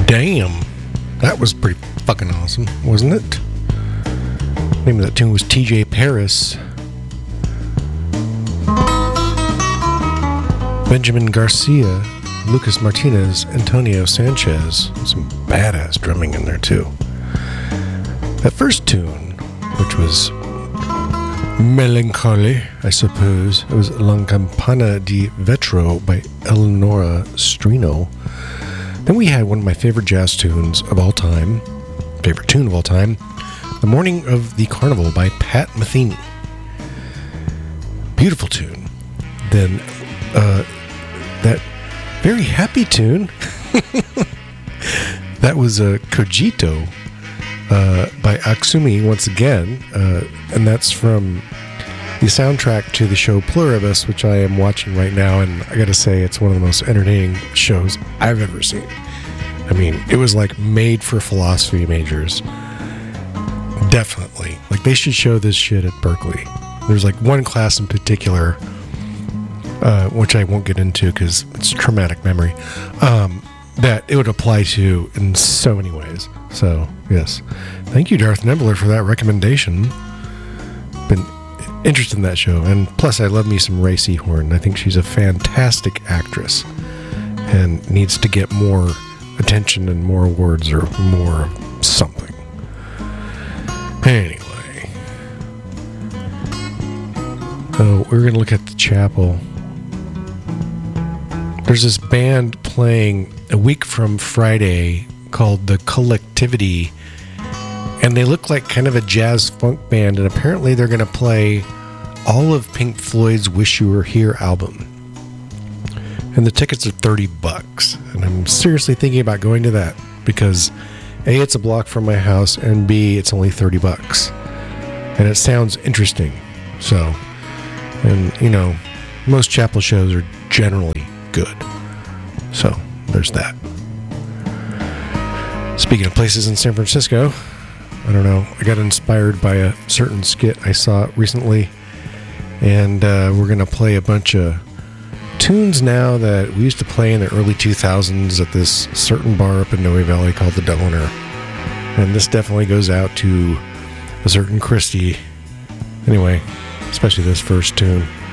Damn. That was pretty fucking awesome, wasn't it? The name of that tune was TJ Paris. Benjamin Garcia, Lucas Martinez, Antonio Sanchez. Some badass drumming in there too. That first tune, which was melancholy, I suppose, it was La Campana di Vetro by Eleonora Strino. Then we had one of my favorite jazz tunes of all time, The Morning of the Carnival by Pat Metheny. Beautiful tune. Then that very happy tune, that was Cogito by Aksumi once again, and that's from the soundtrack to the show Pluribus, which I am watching right now, and I gotta say it's one of the most entertaining shows I've ever seen. I mean, it was like made for philosophy majors. Definitely. Like, they should show this shit at Berkeley. There's like one class in particular, which I won't get into because it's traumatic memory, that it would apply to in so many ways. So, yes. Thank you, Darth Nibbler, for that recommendation. Been interested in that show. And plus, I love me some Ray Seahorn. I think she's a fantastic actress and needs to get more attention and more awards or more something. Anyway. Oh, we're going to look at the chapel. There's this band playing a week from Friday called The Collectivity, and they look like kind of a jazz funk band, and apparently they're going to play all of Pink Floyd's Wish You Were Here album. And the tickets are $30, and I'm seriously thinking about going to that because A, it's a block from my house, and B, it's only $30. And it sounds interesting. So, and you know, most chapel shows are generally good. So, there's that. Speaking of places in San Francisco, I don't know, I got inspired by a certain skit I saw recently, and we're going to play a bunch of tunes now that we used to play in the early 2000s at this certain bar up in Noe Valley called the Doublener. And this definitely goes out to a certain Christie. Anyway, especially this first tune.